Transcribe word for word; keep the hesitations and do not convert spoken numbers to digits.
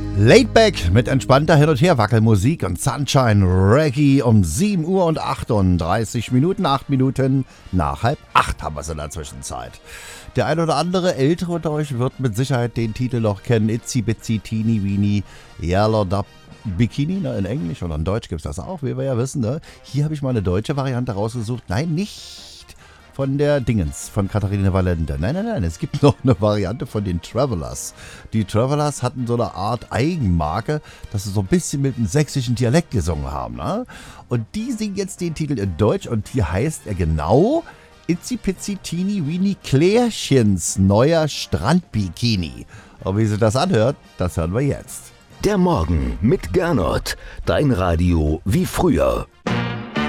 Laidback mit entspannter Hin- und Herwackelmusik und Sunshine Reggae um sieben Uhr und achtunddreißig Minuten, acht Minuten nach halb acht haben wir es in der Zwischenzeit. Der ein oder andere Ältere unter euch wird mit Sicherheit den Titel noch kennen. Itsy Bitsy Teeny Weeny Yellow Dub Bikini, ne, in Englisch und in Deutsch gibt es das auch, wie wir ja wissen. Ne? Hier habe ich mal eine deutsche Variante rausgesucht. Nein, nicht von der Dingens, von Katharina Valente. Nein, nein, nein, es gibt noch eine Variante von den Travelers. Die Travelers hatten so eine Art Eigenmarke, dass sie so ein bisschen mit einem sächsischen Dialekt gesungen haben. Ne? Und die singen jetzt den Titel in Deutsch und hier heißt er genau Itsy Pitsy Teeny Weeny Klärchens neuer Strandbikini. Und wie sich das anhört, das hören wir jetzt. Der Morgen mit Gernot. Dein Radio wie früher.